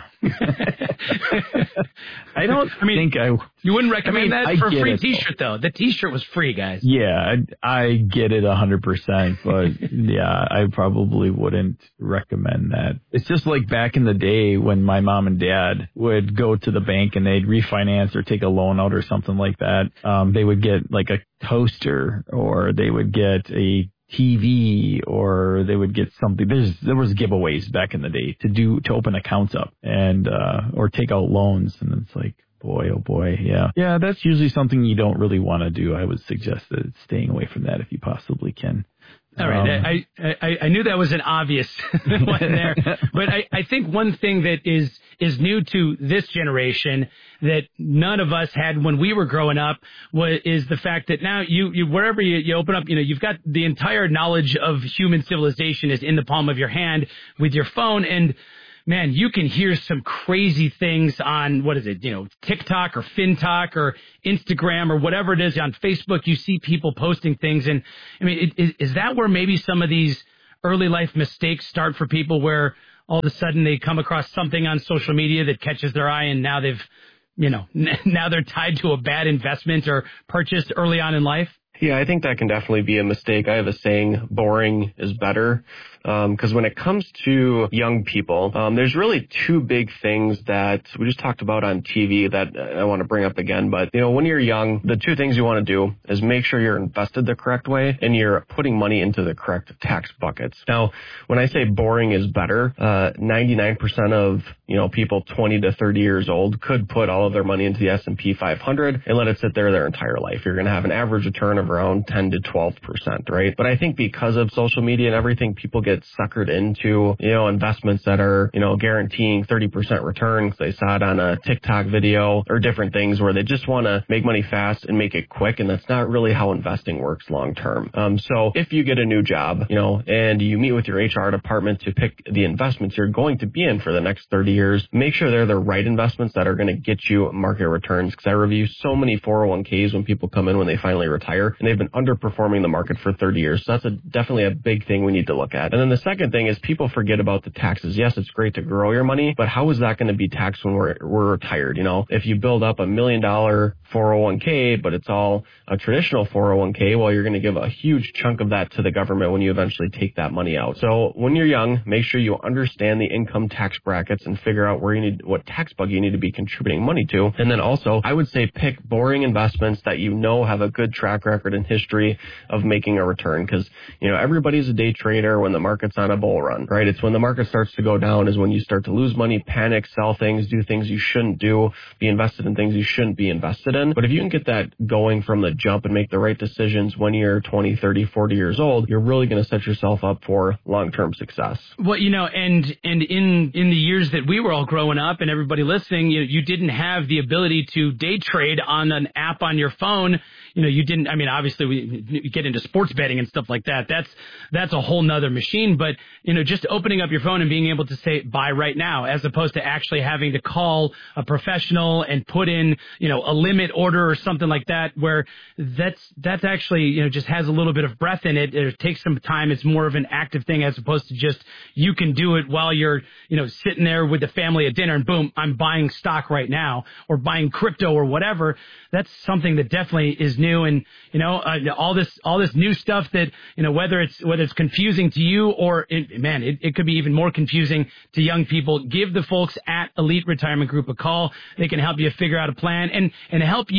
I don't I mean, think I... You wouldn't recommend I mean, that I for a free it, T-shirt, though. The T-shirt was free, guys. Yeah, I, I get it one hundred percent, but yeah, I probably wouldn't recommend that. It's just like back in the day when my mom and dad would go to the bank and they'd refinance or take a loan out or something like that. Um, they would get like a toaster or they would get a T V or they would get something. There's there was giveaways back in the day to do to open accounts up and uh or take out loans, and it's like, boy, oh boy, yeah, yeah. That's usually something you don't really want to do. I would suggest that staying away from that if you possibly can. All right, um, I, I I knew that was an obvious one there, but I, I think one thing that is is new to this generation that none of us had when we were growing up was is the fact that now you, you wherever you, you open up, you know, you've got the entire knowledge of human civilization is in the palm of your hand with your phone, and man, you can hear some crazy things on, what is it, you know, TikTok or FinTok or Instagram or whatever it is on Facebook. You see people posting things. And I mean, is, is that where maybe some of these early life mistakes start for people, where all of a sudden they come across something on social media that catches their eye and now they've, you know, now they're tied to a bad investment or purchased early on in life? Yeah, I think that can definitely be a mistake. I have a saying, boring is better. Because um, when it comes to young people, um, there's really two big things that we just talked about on T V that I want to bring up again. But, you know, when you're young, the two things you want to do is make sure you're invested the correct way and you're putting money into the correct tax buckets. Now, when I say boring is better, uh, ninety-nine percent of, you know, people twenty to thirty years old could put all of their money into the S and P five hundred and let it sit there their entire life. You're going to have an average return of around ten to twelve percent, right? But I think because of social media and everything, people get suckered into, you know, investments that are, you know, guaranteeing thirty percent returns. They saw it on a TikTok video or different things where they just want to make money fast and make it quick. And that's not really how investing works long term. Um, so if you get a new job, you know, and you meet with your H R department to pick the investments you're going to be in for the next thirty years, make sure they're the right investments that are going to get you market returns. Because I review so many four oh one k's when people come in when they finally retire, and they've been underperforming the market for thirty years. So that's a, definitely a big thing we need to look at. And then the second thing is people forget about the taxes. Yes, it's great to grow your money, but how is that going to be taxed when we're, we're retired? You know, if you build up a million dollar four oh one k, but it's all a traditional four oh one k, well, you're going to give a huge chunk of that to the government when you eventually take that money out. So when you're young, make sure you understand the income tax brackets and figure out where you need, what tax bucket you need to be contributing money to. And then also, I would say pick boring investments that you know have a good track record and history of making a return. Because, you know, everybody's a day trader when the market's on a bull run, right? It's when the market starts to go down is when you start to lose money, panic, sell things, do things you shouldn't do, be invested in things you shouldn't be invested in. But if you can get that going from the jump and make the right decisions when you're twenty, thirty, forty years old, you're really going to set yourself up for long-term success. Well, you know, and and in in the years that we were all growing up and everybody listening, you know, you didn't have the ability to day trade on an app on your phone. You know, you didn't, I mean, obviously we get into sports betting and stuff like that. That's, that's a whole nother machine. But, you know, just opening up your phone and being able to say buy right now, as opposed to actually having to call a professional and put in, you know, a limit order or something like that, where that's, that's actually, you know, just has a little bit of breath in it. It takes some time. It's more of an active thing as opposed to just, you can do it while you're, you know, sitting there with the family at dinner and boom, I'm buying stock right now or buying crypto or whatever. That's something that definitely is new. And, you know, uh, all this, all this new stuff that, you know, whether it's, whether it's confusing to you or it, man, it, it could be even more confusing to young people. Give the folks at Elite Retirement Group a call. They can help you figure out a plan and, and help you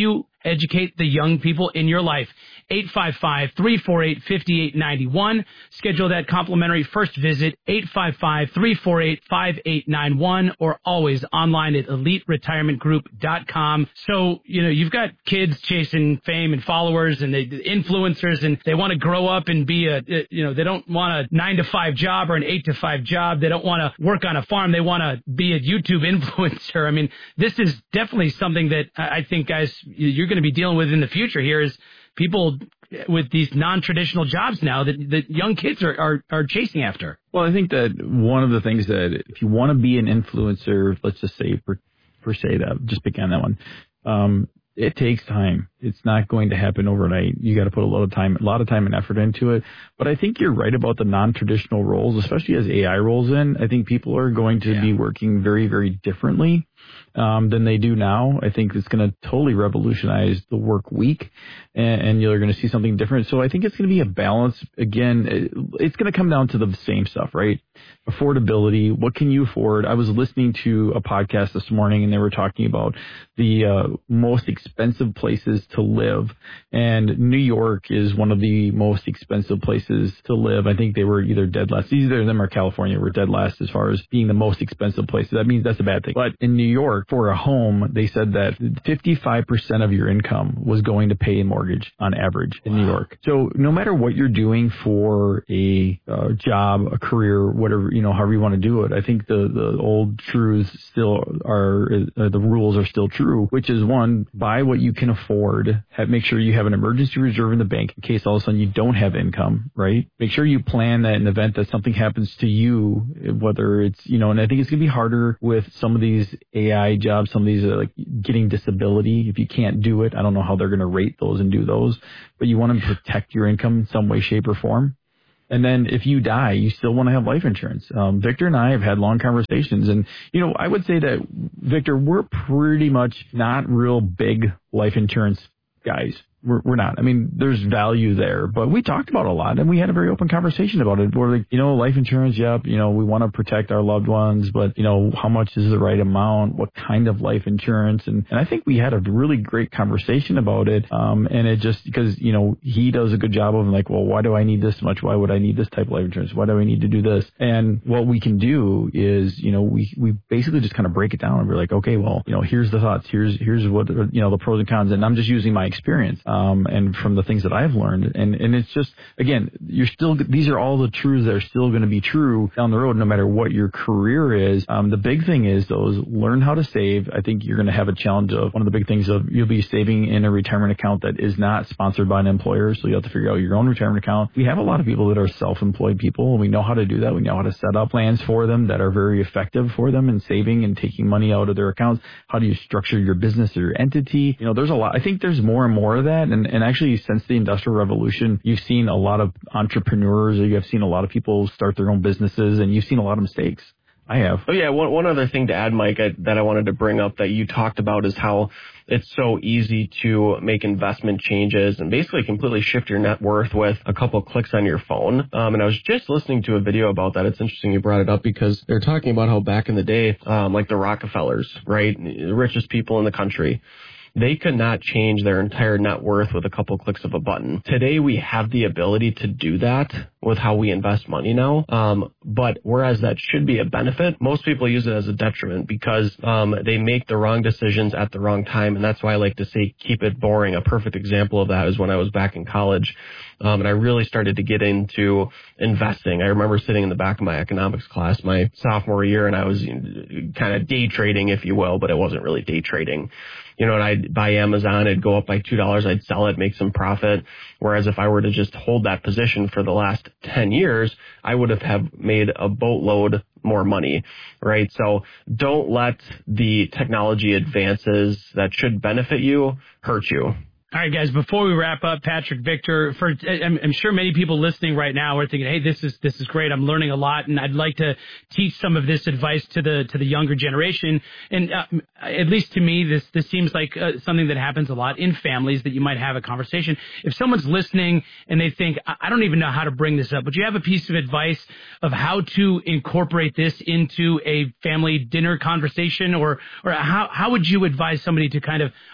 educate the young people in your life. eight five five, three four eight, five eight nine one. Schedule that complimentary first visit, eight five five, three four eight, five eight nine one, or always online at elite retirement group dot com. So, you know, you've got kids chasing fame and followers and they, influencers, and they want to grow up and be a, you know, they don't want a nine to five job or an eight to five job. They don't want to work on a farm. They want to be a YouTube influencer. I mean, this is definitely something that I think, guys, you're going to be dealing with in the future here is people with these non-traditional jobs now that, that young kids are, are, are chasing after. Well, I think that one of the things that if you want to be an influencer, let's just say per, per se that, just pick on that one, um, it takes time. It's not going to happen overnight. You got to put a lot of time, a lot of time and effort into it. But I think you're right about the non-traditional roles, especially as A I rolls in. I think people are going to yeah. be working very, very differently um, than they do now. I think it's going to totally revolutionize the work week, and, and you're going to see something different. So I think it's going to be a balance. Again, it, it's going to come down to the same stuff, right? Affordability. What can you afford? I was listening to a podcast this morning, and they were talking about the uh, most expensive places to live, and New York is one of the most expensive places to live. I think they were either dead last. Either of them or California were dead last as far as being the most expensive places. That means that's a bad thing. But in New York, for a home, they said that fifty-five percent of your income was going to pay a mortgage on average in wow. New York. So no matter what you're doing for a uh, job, a career, whatever, you know, however you want to do it, I think the, the old truths still are, uh, the rules are still true, which is one, buy what you can afford. Have, make sure you have an emergency reserve in the bank in case all of a sudden you don't have income, right? Make sure you plan that in the event that something happens to you, whether it's, you know, and I think it's going to be harder with some of these A I jobs, some of these are like getting disability. If you can't do it, I don't know how they're going to rate those and do those, but you want to protect your income in some way, shape, or form. And then if you die, you still want to have life insurance. Um, Victor and I have had long conversations, and, you know, I would say that, Victor, we're pretty much not real big life insurance guys. We're, we're not. I mean, there's value there, but we talked about it a lot, and we had a very open conversation about it. We're like, you know, life insurance, yep, you know, we want to protect our loved ones, but, you know, how much is the right amount? What kind of life insurance? And, and I think we had a really great conversation about it. Um, and it just, because, you know, he does a good job of like, well, why do I need this much? Why would I need this type of life insurance? Why do I need to do this? And what we can do is, you know, we, we basically just kind of break it down and we're like, okay, well, you know, here's the thoughts. Here's, here's what, you know, the pros and cons. And I'm just using my experience. Um, and from the things that I've learned. And, and it's just, again, you're still, these are all the truths that are still going to be true down the road, no matter what your career is. Um, the big thing is, though, is learn how to save. I think you're going to have a challenge of one of the big things of you'll be saving in a retirement account that is not sponsored by an employer. So you have to figure out your own retirement account. We have a lot of people that are self-employed people, and we know how to do that. We know how to set up plans for them that are very effective for them in saving and taking money out of their accounts. How do you structure your business or your entity? You know, there's a lot. I think there's more and more of that. And, and actually, since the Industrial Revolution, you've seen a lot of entrepreneurs, or you have seen a lot of people start their own businesses, and you've seen a lot of mistakes. I have. Oh, yeah. One, one other thing to add, Mike, I, that I wanted to bring up that you talked about is how it's so easy to make investment changes and basically completely shift your net worth with a couple of clicks on your phone. Um, and I was just listening to a video about that. It's interesting you brought it up because they're talking about how back in the day, um, like the Rockefellers, right, the richest people in the country, they could not change their entire net worth with a couple clicks of a button. Today, we have the ability to do that with how we invest money now. Um, but whereas that should be a benefit, most people use it as a detriment because um, they make the wrong decisions at the wrong time. And that's why I like to say keep it boring. A perfect example of that is when I was back in college. Um, and I really started to get into investing. I remember sitting in the back of my economics class my sophomore year, and I was you know, kind of day trading, if you will, but it wasn't really day trading. You know, and I'd buy Amazon, it'd go up by two dollars, I'd sell it, make some profit. Whereas if I were to just hold that position for the last ten years, I would have, have made a boatload more money, right? So don't let the technology advances that should benefit you hurt you. All right, guys, before we wrap up, Patrick, Victor, for I'm, I'm sure many people listening right now are thinking, hey, this is this is great. I'm learning a lot, and I'd like to teach some of this advice to the to the younger generation. And uh, at least to me, this this seems like uh, something that happens a lot in families, that you might have a conversation. If someone's listening and they think, I, I don't even know how to bring this up, but you have a piece of advice of how to incorporate this into a family dinner conversation, or or how how would you advise somebody to kind of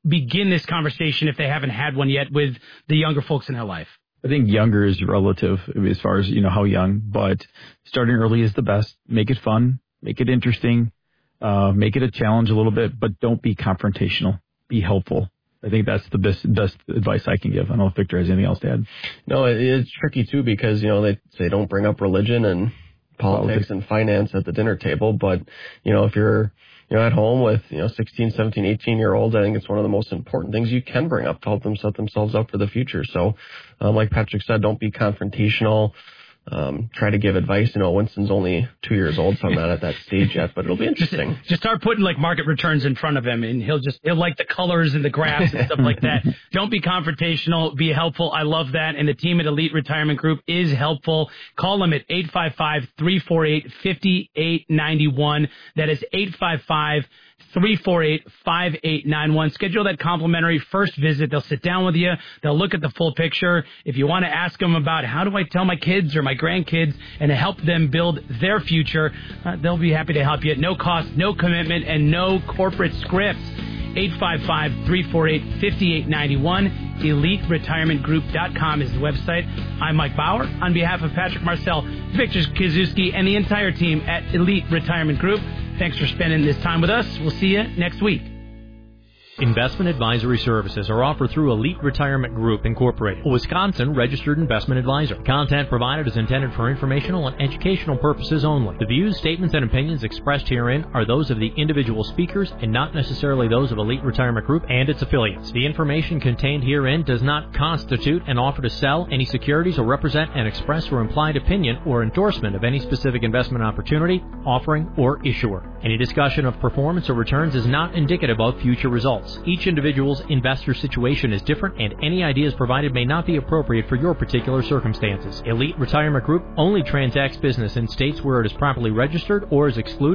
begin this conversation if they haven't had one yet with the younger folks in their life? I think younger is relative as far as, you know, how young, but starting early is the best. Make it fun, make it interesting, uh, make it a challenge a little bit, but don't be confrontational. Be helpful. I think that's the best best advice I can give. I don't know if Victor has anything else to add. No, it, it's tricky too because, you know, they say don't bring up religion and politics and finance at the dinner table, but, you know, if you're, you know, at home with, you know, sixteen, seventeen, eighteen year olds, I think it's one of the most important things you can bring up to help them set themselves up for the future. So, um, like Patrick said, don't be confrontational. Um, try to give advice. You know, Winston's only two years old, so I'm not at that stage yet, but it'll be interesting. Just, just start putting like market returns in front of him, and he'll just he'll like the colors and the graphs and stuff like that. Don't be confrontational. Be helpful. I love that. And the team at Elite Retirement Group is helpful. Call them at eight five five, three four eight, five eight nine one. That is eight five five, three four eight, five eight nine one. Schedule that complimentary first visit. They'll sit down with you. They'll look at the full picture. If you want to ask them about how do I tell my kids or my grandkids and to help them build their future, uh, they'll be happy to help you at no cost, no commitment, and no corporate scripts. eight five five, three four eight, five eight nine one. elite retirement group dot com is the website. I'm Mike Bauer. On behalf of Patrick Marcel, Victor Kazuski, and the entire team at Elite Retirement Group, thanks for spending this time with us. We'll see you next week. Investment advisory services are offered through Elite Retirement Group, Incorporated, a Wisconsin-registered investment advisor. Content provided is intended for informational and educational purposes only. The views, statements, and opinions expressed herein are those of the individual speakers and not necessarily those of Elite Retirement Group and its affiliates. The information contained herein does not constitute an offer to sell any securities or represent an express or implied opinion or endorsement of any specific investment opportunity, offering, or issuer. Any discussion of performance or returns is not indicative of future results. Each individual's investor situation is different, and any ideas provided may not be appropriate for your particular circumstances. Elite Retirement Group only transacts business in states where it is properly registered or is excluded